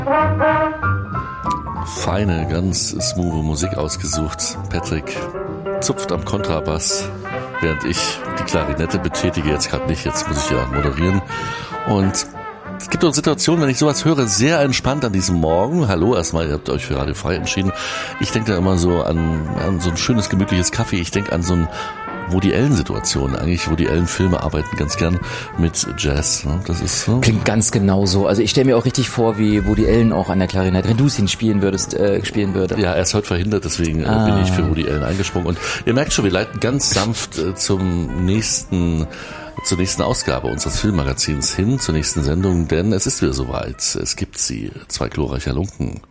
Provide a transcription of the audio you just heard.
Feine, ganz smooth Musik ausgesucht. Patrick zupft am Kontrabass, während ich die Klarinette betätige. Jetzt gerade nicht, jetzt muss ich ja moderieren. Und es gibt auch Situationen, wenn ich sowas höre, sehr entspannt an diesem Morgen. Hallo, erstmal, ihr habt euch für Radio Frei entschieden. Ich denke da immer so an so ein schönes, gemütliches Kaffee. Ich denke an so ein Woody Allen-Situation. Eigentlich Woody Allen-Filme arbeiten ganz gern mit Jazz. Das ist so. Klingt ganz genau so. Also ich stelle mir auch richtig vor, wie Woody Allen auch an der Klarinette, wenn du es ihn spielen würde. Ja, er ist heute verhindert, deswegen bin ich für Woody Allen eingesprungen. Und ihr merkt schon, wir leiten ganz sanft zur nächsten Ausgabe unseres Filmmagazins hin, zur nächsten Sendung, denn es ist wieder soweit. Es gibt sie, 2 glorreiche Lunken.